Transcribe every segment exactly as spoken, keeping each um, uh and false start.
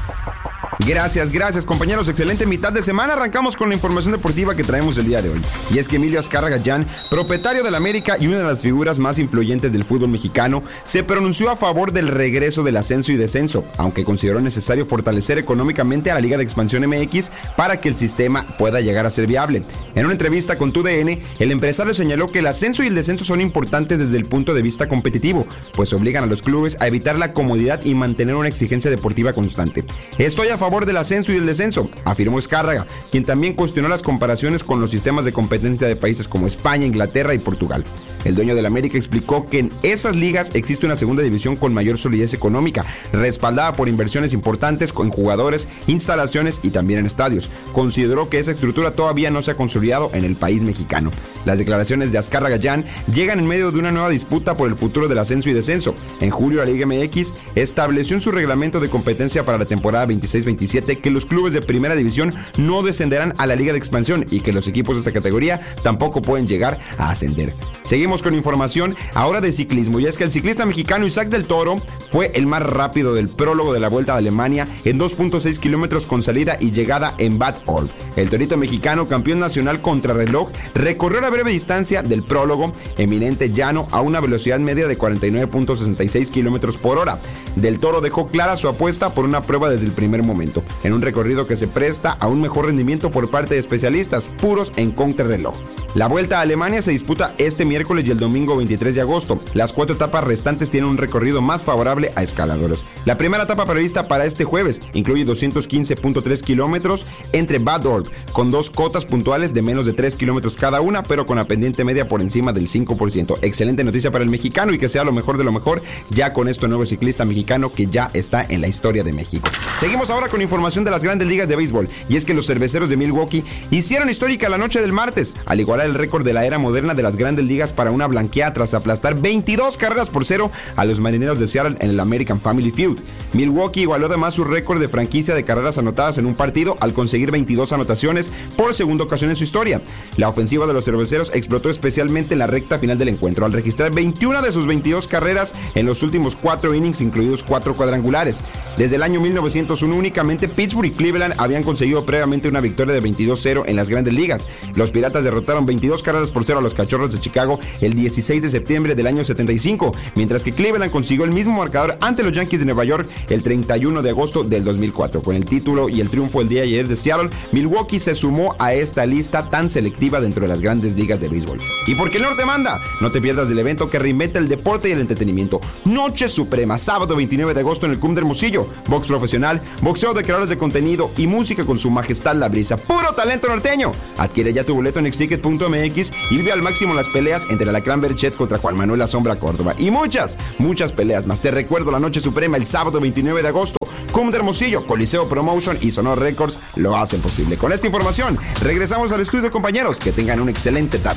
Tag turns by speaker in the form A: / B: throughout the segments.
A: Gracias, gracias compañeros, excelente mitad de semana. Arrancamos con la información deportiva que traemos el día de hoy. Y es que Emilio Azcárraga Gallán, propietario del América y una de las figuras más influyentes del fútbol mexicano, se pronunció a favor del regreso del ascenso y descenso, aunque consideró necesario fortalecer económicamente a la Liga de Expansión M X para que el sistema pueda llegar a ser viable. En una entrevista con T U D N, el empresario señaló que el ascenso y el descenso son importantes desde el punto de vista competitivo, pues obligan a los clubes a evitar la comodidad y mantener una exigencia deportiva constante. Estoy a favor del ascenso y del descenso, afirmó Azcárraga, quien también cuestionó las comparaciones con los sistemas de competencia de países como España, Inglaterra y Portugal. El dueño del América explicó que en esas ligas existe una segunda división con mayor solidez económica, respaldada por inversiones importantes en jugadores, instalaciones y también en estadios. Consideró que esa estructura todavía no se ha consolidado en el país mexicano. Las declaraciones de Azcárraga Gallán llegan en medio de una nueva disputa por el futuro del ascenso y descenso. En julio, la Liga M X estableció en su reglamento de competencia para la temporada veintiséis veintisiete que los clubes de primera división no descenderán a la Liga de Expansión y que los equipos de esta categoría tampoco pueden llegar a ascender. Seguimos con información ahora de ciclismo, y es que el ciclista mexicano Isaac del Toro fue el más rápido del prólogo de la Vuelta a Alemania en dos punto seis kilómetros con salida y llegada en Bad Orb. El torito mexicano, campeón nacional contrarreloj, recorrió la breve distancia del prólogo eminente llano a una velocidad media de cuarenta y nueve punto sesenta y seis kilómetros por hora. Del Toro dejó clara su apuesta por una prueba desde el primer momento, en un recorrido que se presta a un mejor rendimiento por parte de especialistas puros en contrarreloj. La Vuelta a Alemania se disputa este miércoles y el domingo veintitrés de agosto. Las cuatro etapas restantes tienen un recorrido más favorable a escaladores. La primera etapa prevista para este jueves incluye doscientos quince punto tres kilómetros entre Bad Orb, con dos cotas puntuales de menos de tres kilómetros cada una, pero con la pendiente media por encima del cinco por ciento. Excelente noticia para el mexicano y que sea lo mejor de lo mejor, ya con este nuevo ciclista mexicano que ya está en la historia de México. Seguimos ahora con información de las grandes ligas de béisbol, y es que los cerveceros de Milwaukee hicieron histórica la noche del martes, al igualar el récord de la era moderna de las grandes ligas para una blanqueada tras aplastar veintidós carreras por cero a los marineros de Seattle en el American Family Feud. Milwaukee igualó además su récord de franquicia de carreras anotadas en un partido al conseguir veintidós anotaciones por segunda ocasión en su historia. La ofensiva de los cerveceros explotó especialmente en la recta final del encuentro, al registrar veintiuna de sus veintidós carreras en los últimos cuatro innings, incluidos cuatro cuadrangulares. Desde el año mil novecientos uno únicamente Pittsburgh y Cleveland habían conseguido previamente una victoria de veintidós cero en las grandes ligas. Los Piratas derrotaron veintidós carreras por cero a los Cachorros de Chicago el dieciséis de septiembre del año setenta y cinco, mientras que Cleveland consiguió el mismo marcador ante los Yankees de Nueva York el treinta y uno de agosto del dos mil cuatro. Con el título y el triunfo el día de ayer de Seattle, Milwaukee se sumó a esta lista tan selectiva dentro de las grandes ligas de béisbol. Y porque el norte manda, no te pierdas del evento que reinventa el deporte y el entretenimiento. Noche Suprema, sábado veintinueve de agosto en el C U M de Hermosillo. Box profesional, boxeo de creadores de contenido y música con su majestad La Brisa. ¡Puro talento norteño! Adquiere ya tu boleto en exticket punto m x y vive al máximo las peleas entre el Alacrán Berchet contra Juan Manuel La Sombra Córdoba. Y muchas, muchas peleas más. Te recuerdo la Noche Suprema el sábado veintinueve de agosto. C U M de Hermosillo, Coliseo Promotion y Sonor Records lo hacen posible. Con esta información, regresamos al estudio, compañeros. Que tengan una excelente tarde.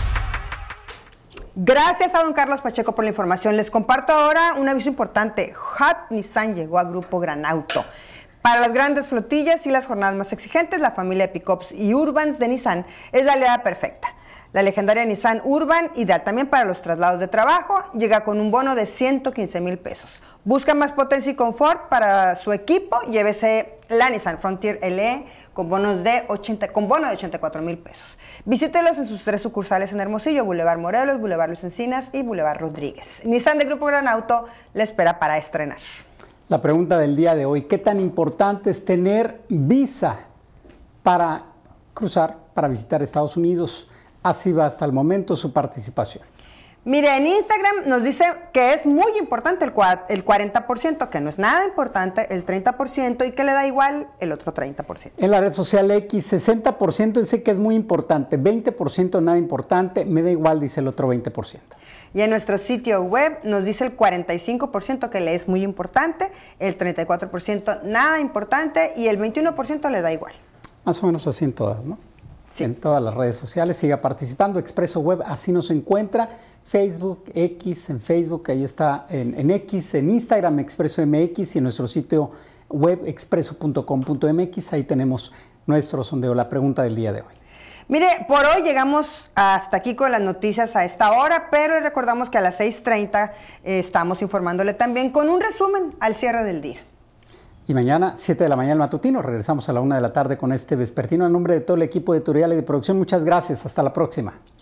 B: Gracias a don Carlos Pacheco por la información. Les comparto ahora un aviso importante. Hot Nissan llegó a Grupo Gran Auto. Para las grandes flotillas y las jornadas más exigentes, la familia de pickups y urbans de Nissan es la aliada perfecta. La legendaria Nissan Urban, ideal también para los traslados de trabajo, llega con un bono de ciento quince mil pesos. Busca más potencia y confort para su equipo, llévese la Nissan Frontier L E con bonos de ochenta, con bono de ochenta y cuatro mil pesos. Visítelos en sus tres sucursales en Hermosillo, Boulevard Morelos, Boulevard Luis Encinas y Boulevard Rodríguez. Nissan de Grupo Gran Auto le espera para estrenar.
C: La pregunta del día de hoy, ¿qué tan importante es tener visa para cruzar, para visitar Estados Unidos? Así va hasta el momento su participación.
B: Mire, en Instagram nos dice que es muy importante el cuarenta por ciento, que no es nada importante el treinta por ciento y que le da igual el otro treinta por ciento.
C: En la red social X, sesenta por ciento dice que es muy importante, veinte por ciento nada importante, me da igual, dice el otro veinte por ciento.
B: Y en nuestro sitio web nos dice el cuarenta y cinco por ciento que le es muy importante, el treinta y cuatro por ciento nada importante y el veintiuno por ciento le da igual.
C: Más o menos así en todas, ¿no?
B: Sí.
C: En todas las redes sociales, siga participando. Expreso Web, así nos encuentra. Facebook, X, en Facebook, ahí está en, en X, en Instagram, Expreso M X y en nuestro sitio web expreso punto com punto m x, ahí tenemos nuestro sondeo, la pregunta del día de hoy.
B: Mire, por hoy llegamos hasta aquí con las noticias a esta hora, pero recordamos que a las seis treinta eh, estamos informándole también con un resumen al cierre del día.
C: Y mañana, siete de la mañana, el matutino. Regresamos a la una de la tarde con este vespertino. En nombre de todo el equipo editorial y de producción, muchas gracias. Hasta la próxima.